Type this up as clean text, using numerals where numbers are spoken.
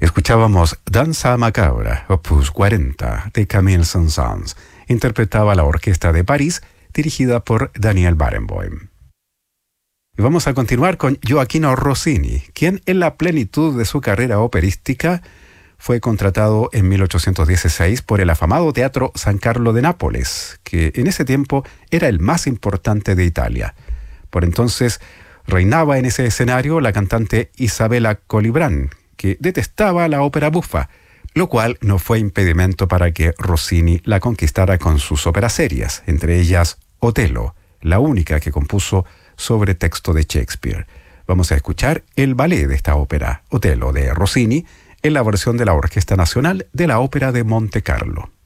Escuchábamos Danza Macabra, opus 40, de Camille Saint-Saëns. Interpretaba la Orquesta de París, dirigida por Daniel Barenboim. Y vamos a continuar con Gioachino Rossini, quien en la plenitud de su carrera operística fue contratado en 1816 por el afamado Teatro San Carlo de Nápoles, que en ese tiempo era el más importante de Italia. Por entonces reinaba en ese escenario la cantante Isabella Colibran, que detestaba la ópera bufa, lo cual no fue impedimento para que Rossini la conquistara con sus óperas serias, entre ellas Otello, la única que compuso sobre texto de Shakespeare. Vamos a escuchar el ballet de esta ópera, Otello, de Rossini, en la versión de la Orquesta Nacional de la Ópera de Monte Carlo.